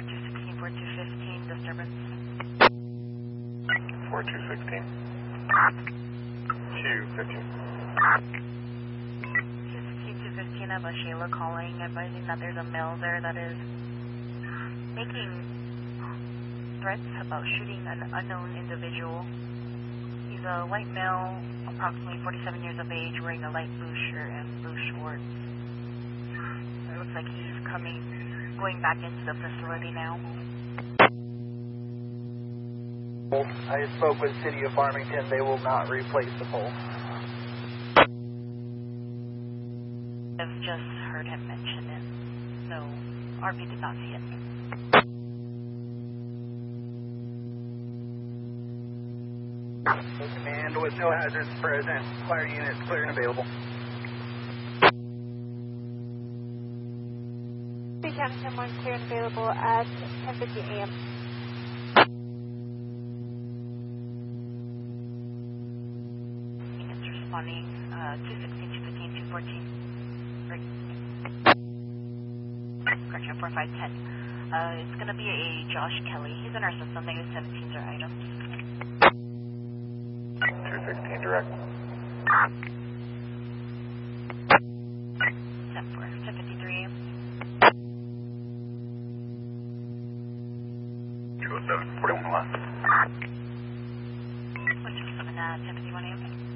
4216, 4215, disturbance. 4216. 215. 216, 215, I have a Shayla calling, advising that there's a male there that is making threats about shooting an unknown individual. He's a white male, approximately 47 years of age, wearing a light blue shirt and blue shorts. It looks like he's going back into the facility now. I spoke with City of Farmington. They will not replace the pole. I've just heard him mention it, so RP did not see it. Command with no hazards present. Fire units clear and available. County 10-1 clear and available at 10:50 a.m. Units responding, 216, 215, 214. Great. Correction, 4510. It's going to be a Josh Kelly. He's in our system. Negative 17s are items. 216 direct. 10-4, 10:53 a.m. 207, 41 left. 127, 10:51 a.m.